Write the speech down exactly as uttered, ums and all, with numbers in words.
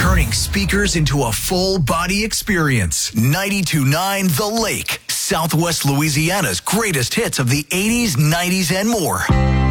turning speakers into a full-body experience. ninety-two point nine The Lake, Southwest Louisiana's greatest hits of the eighties, nineties, and more.